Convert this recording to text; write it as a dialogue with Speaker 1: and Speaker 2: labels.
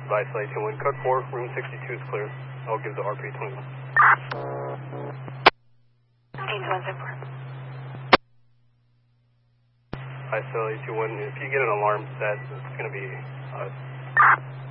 Speaker 1: by Slate 21. Code 4, room 62 is clear. I'll give the RP 21.
Speaker 2: 8174.
Speaker 1: By Slate 21, if you get an alarm set, it's going to be us.